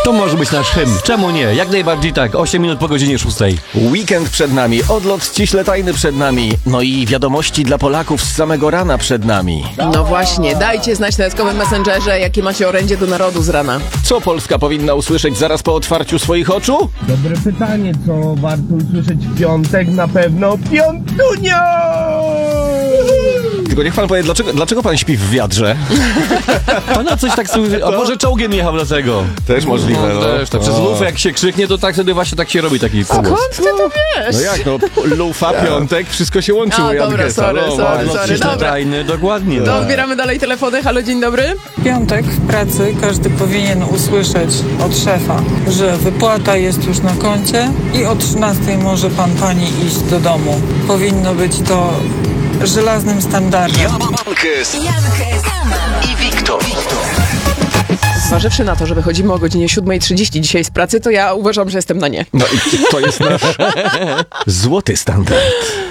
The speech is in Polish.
To może być nasz hymn. Czemu nie? Jak najbardziej tak. 8 minut po godzinie 6. Weekend przed nami, odlot ściśle tajny przed nami. No i wiadomości dla Polaków z samego rana przed nami. No właśnie, dajcie znać na Eskowym Messengerze, jakie macie orędzie do narodu z rana. Co Polska powinna usłyszeć zaraz po otwarciu swoich oczu? Dobre pytanie, co warto usłyszeć w piątek? Na pewno piątunio! Tylko niech pan powie, dlaczego pan śpi w wiadrze? Pana coś tak słyszy. A może czołgiem jechał dlatego? Też możliwe, No, też, tak przez lufę jak się krzyknie, to tak wtedy właśnie tak się robi taki głos. Skąd ty to wiesz? No jak, no lufa, piątek, wszystko się łączy, A, mój dobra, Angesa. sorry, No, sorry, no, sorry. Ściśle Dobra. tajny, dokładnie. To odbieramy dalej telefony. Halo, dzień dobry. W piątek w pracy każdy powinien usłyszeć od szefa, że wypłata jest już na koncie i o 13 może pan pani iść do domu. Powinno być to żelaznym standardem. I Wiktor. Zważywszy na to, że wychodzimy o godzinie 7:30 dzisiaj z pracy, to ja uważam, że jestem na nie. No i to jest nasz złoty standard.